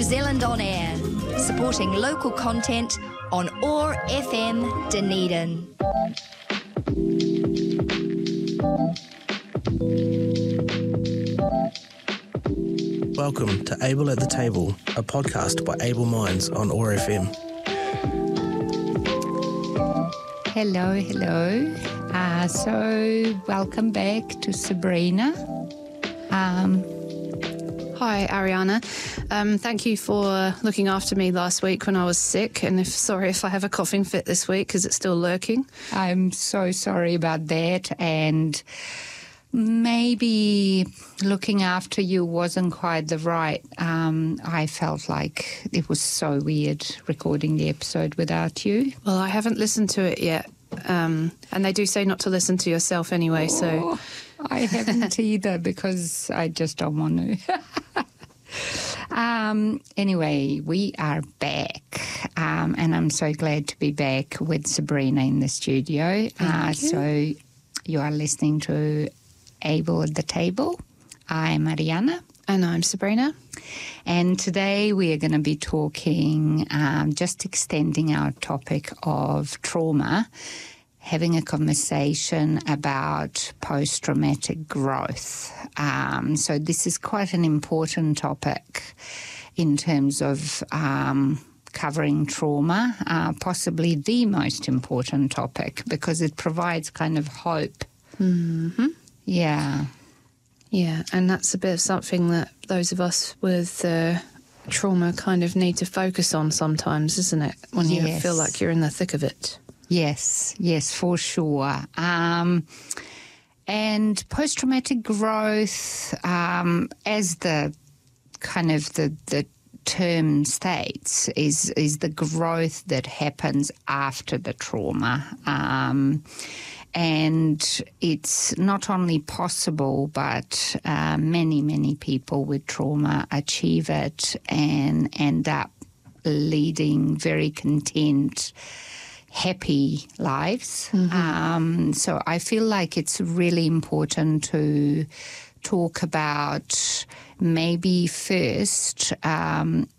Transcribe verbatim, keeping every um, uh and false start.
Zealand On Air, supporting local content on O A R F M Dunedin. Welcome to Able at the Table, a podcast by Able Minds on O A R F M. Hello, hello. Uh, so, welcome back to Sabrina. Um, Hi, Ariana. Um, thank you for looking after me last week when I was sick, and if sorry if I have a coughing fit this week because it's still lurking. I'm so sorry about that, and maybe looking after you wasn't quite the right. Um, I felt like it was so weird recording the episode without you. Well, I haven't listened to it yet, um, and they do say not to listen to yourself anyway, Oh, so... I haven't either because I just don't want to. um, anyway, we are back, um, and I'm so glad to be back with Sabrina in the studio. Uh, so you are listening to Able at the Table. I'm Ariana. And I'm Sabrina. And today we are going to be talking, um, just extending our topic of trauma, having a conversation about post-traumatic growth. Um, so this is quite an important topic in terms of um, covering trauma, uh, possibly the most important topic because it provides kind of hope. Mm-hmm. Yeah. Yeah, and that's a bit of something that those of us with uh, trauma kind of need to focus on sometimes, isn't it? When you Yes. feel like you're in the thick of it. Yes, yes, for sure. Um, and post-traumatic growth, um, as the kind of the, the term states, is is the growth that happens after the trauma. Um, and it's not only possible, but uh, many, many people with trauma achieve it and end up leading very content, happy lives. Mm-hmm. Um, so I feel like it's really important to talk about maybe first um,